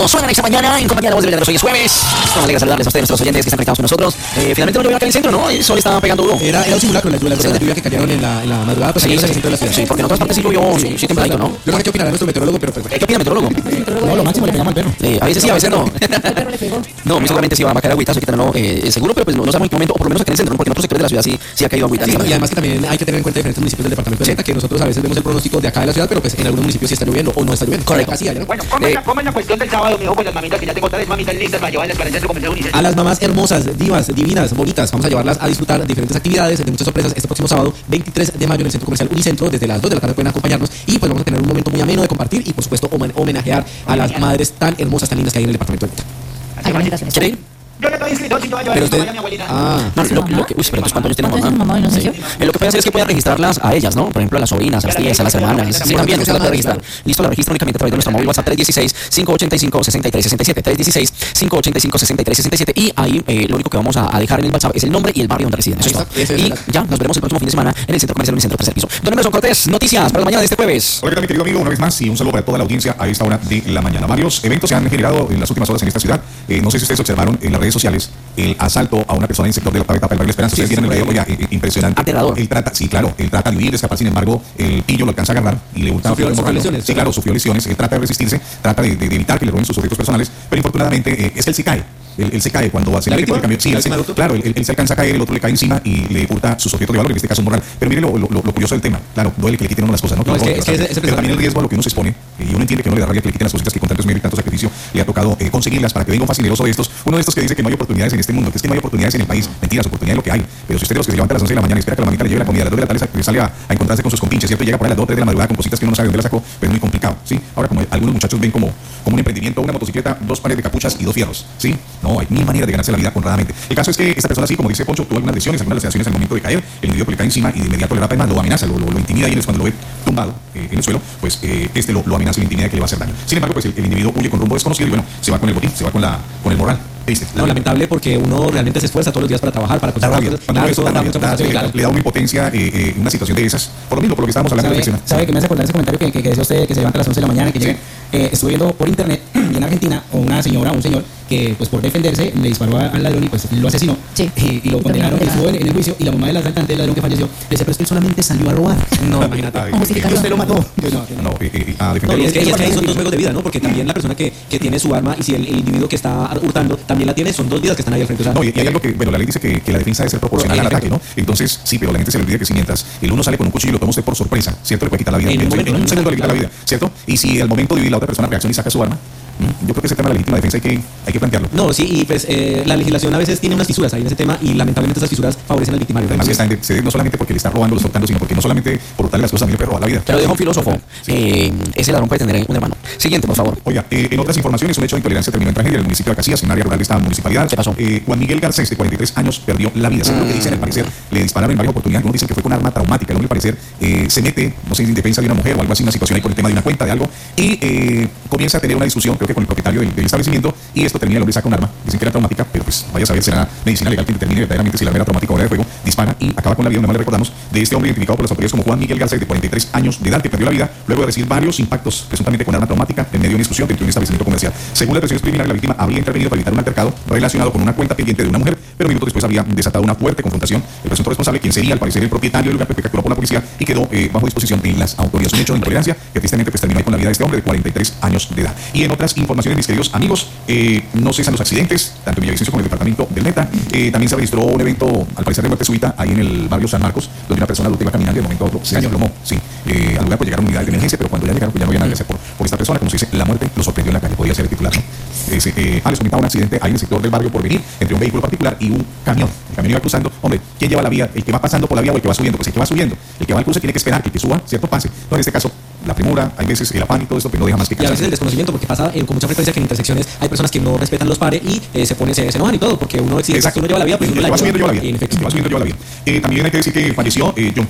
suenan esta mañana en compañía de la voz de Belgrano. Hoy es jueves. Estamos alegres de saludarles a ustedes, nuestros oyentes que están conectados con nosotros. Finalmente no llovió acá en el centro, ¿no? El sol estaba pegando duro. Era un simulacro, las gotas de lluvia que cayeron en la madrugada, pues sí, en el centro de la ciudad. Sí, porque en otras partes sí llovió, sí templadito, ¿no? Yo no sé qué opinará nuestro meteorólogo, pero ¿qué opina el meteorólogo? No, lo máximo le pegamos al perro. A veces sí, a veces no. No, seguramente sí va a caer agüitazo, no, seguro, pero pues no sabemos en qué momento, o por lo menos acá en el centro, ¿no? Porque en otros sectores de la ciudad sí ha caído agüita. Sí, y además que también hay que tener en cuenta diferentes municipios del departamento de Meta, que nosotros a veces vemos el pronóstico de acá de la ciudad, pero pues en algunos municipios sí está lloviendo o no está lloviendo. Correcto. Así, ¿no? Bueno, ¿cómo es la cuestión del sábado, mijo? Pues las mamitas que ya tengo 3 mamitas listas para llevarlas para el centro comercial Unicentro. A las mamás hermosas, divas, divinas, bonitas, vamos a llevarlas a disfrutar de diferentes actividades, de muchas sorpresas este próximo sábado, 23 de mayo en el centro comercial Unicentro. Desde las 2 de la tarde pueden acompañarnos y pues vamos a tener un momento muy ameno de compartir y por supuesto homenajear a las madres tan hermosas, tan lindas que hay en el departamento de Meta. ¿Quieren? Yo le estoy inscrito, si no va a llevar a mi abuelita. No, lo que, pero entonces ¿cuántos años tiene mamá? mamá? ¿No? Sí. Lo que puede hacer es que pueda registrarlas a ellas, ¿no? Por ejemplo, a las sobrinas, a las tías, a las hermanas. Sí, también usted la puede registrar. Listo, la registra únicamente a través de nuestro móvil WhatsApp 316-585-6367. 316-585-6367. Y ahí lo único que vamos a dejar en el WhatsApp es el nombre y el barrio donde residen. Eso es todo. Y ya, nos veremos el próximo fin de semana en el Centro Comercial Unicentro, tercer piso. Don Emerson Cortés, noticias para la mañana de este jueves. Hola, ¿qué tal, mi querido amigo? Una vez más, y un saludo para toda la audiencia a esta hora de la mañana. Varios eventos se han generado en las últimas horas en esta ciudad. No sé si ustedes observaron en las redes sociales el asalto a una persona en el sector de la octava etapa del barrio Esperanza. Ustedes vieron el video, oiga, impresionante. Aterrador. Él trata de huir, de escapar, sin embargo, el pillo lo alcanza a agarrar y le hurta. Sufrió lesiones. Sí, claro, sufrió lesiones. Él trata de resistirse, trata de evitar que le roben sus objetos personales, pero infortunadamente es que él se cae. Él se cae cuando se le por el camión. Sí, claro, él se alcanza a caer, el otro le cae encima y le hurta sus objetos de valor, en este caso un morral. Pero mire lo curioso del tema. Claro, duele que le quiten uno las cosas, ¿no? Es que pero también el riesgo a lo que uno se expone. Y uno entiende que no le da rabia que le quiten las cositas que con tanto esmero y tanto sacrificio le ha tocado conseguirlas para que venga un facineroso de estos. Uno de estos que dice que no hay oportunidades en este mundo, que es que no hay oportunidades en el país. Mentiras, oportunidades es lo que hay. Pero si usted de los que se levanta a las 11 de la mañana y espera que la mamita le lleve la comida, a las 2 de la tarde sale a encontrarse con sus compinches, ¿cierto? Llega por ahí a las 2 o 3 de la madrugada con cositas que uno no sabe dónde las sacó, pero es muy complicado, ¿sí? Ahora, como algunos muchachos ven como un emprendimiento, una motocicleta, 2 pares de capuchas y 2 fierros, ¿sí? No, hay mil maneras de ganarse la vida honradamente. El caso es que esta persona, así como dice Poncho, tuvo algunas lesiones, algunas lesiones al momento de caer. El individuo le cae encima y de inmediato le da pena, lo amenaza, lo intimida, y él es cuando lo ve tumbado en el suelo, pues lo amenaza y le intimida que le va a hacer daño. Sin embargo, pues el individuo huye con rumbo desconocido y bueno, se va con el botín, se va con el morral. No, lamentable, porque uno realmente se esfuerza todos los días para trabajar, para conseguir cosas. Le da una impotencia una situación de esas, por lo mismo, por lo que estábamos hablando. ¿Sabe que me hace acordar ese comentario que decía usted, que se levanta a las 11 de la mañana, que llega? Estuve viendo por internet y en Argentina una señora, un señor que pues por defenderse le disparó al ladrón y pues lo asesinó. Sí. Y lo condenaron, y estuvo en el juicio, y la mamá del asaltante del ladrón que falleció le decía, pero es que él solamente salió a robar. No, imagínate. Usted lo mató. A defenderlo. Es que ahí son dos juegos de vida, ¿no? Porque también la persona que tiene su arma, y si el individuo que está hurtando también la tiene, son dos vidas que están ahí al frente. O sea, no, y hay algo que, bueno, la ley dice que la defensa debe ser proporcional al ataque, ¿no? Entonces, sí, pero la gente se le olvida que si mientras el uno sale con un cuchillo y lo toma usted por sorpresa, ¿cierto? Le puede quitar la vida. En un segundo le quita la vida, ¿cierto? Y si al momento de vivir la otra persona reacciona y saca su arma, yo creo que ese tema de la legítima defensa hay que plantearlo. No, sí, y pues la legislación a veces tiene unas fisuras ahí en ese tema, y lamentablemente esas fisuras favorecen al victimario. Además, no solamente porque le está robando, lo está hurtando, sino porque no solamente por hurtarle las cosas a mí le roba la vida. Te lo dejo un filósofo. Ese ladrón puede tener un hermano. Siguiente, por favor. Oiga, en otras informaciones, un hecho de intolerancia terminó en tragedia en el municipio de Casillas, en un área rural de esta municipalidad. ¿Qué pasó? Juan Miguel Garcés, de 43 años, perdió la vida. Según lo que dicen, al parecer, le dispararon en varias oportunidades. Uno dice que fue con arma traumática. El hombre, al parecer, se mete, no sé, en defensa de una mujer o algo así, una situación ahí por el tema de una cuenta de algo, y comienza a tener una discusión, creo que con el propietario del establecimiento, y esto termina, el hombre saca un arma, dicen que era traumática, pero pues vaya a saber, será medicina legal quien determine verdaderamente si la arma era traumática o era de fuego. Dispara y acaba con la vida. Además, le recordamos de este hombre identificado por las autoridades como Juan Miguel Garcés, de 43 años de edad, que perdió la vida luego de recibir varios impactos presuntamente con arma traumática en medio de una discusión dentro de un establecimiento comercial. Según las versiones preliminares, la víctima habría intervenido para evitar un altercado relacionado con una cuenta pendiente de una mujer, pero minutos después había desatado una fuerte confrontación. El presunto responsable, quien sería al parecer el propietario del lugar, fue capturado por la policía y quedó bajo disposición de las autoridades. Un hecho de intolerancia que tristemente pues terminó ahí con la vida de este hombre de 43 años de edad. Y en otras informaciones, mis queridos amigos, no cesan los accidentes, tanto en Villavicencio como en el departamento del Meta. También se registró un evento, al parecer de muerte súbita, ahí en el barrio San Marcos, donde una persona adulta iba caminando y de momento a otro se desplomó. Sí, al lugar pues llegaron unidades de emergencia, pero cuando ya llegaron pues ya no había nada que hacer por esta persona. Como se dice, la muerte lo sorprendió en la calle, podía ser el titular, ¿no? Les comentaba un accidente ahí en el sector del barrio Porvenir entre un vehículo particular y un camión. El camión iba cruzando. Hombre, ¿quién lleva la vía? ¿El que va pasando por la vía o el que va subiendo? Pues el que va subiendo. El que va al cruce tiene que esperar que el que suba, cierto, pase. No, en este caso, la premura, hay veces el afán y todo esto, pero no deja más que y a veces el desconocimiento, porque pasa con mucha frecuencia que en intersecciones hay personas que no respetan los pares y se enojan y todo, porque uno exige que uno lleva la vía, pues uno la va subiendo, lleva la vía. En efecto. Va subiendo, lleva la vía. También hay que decir que falleció John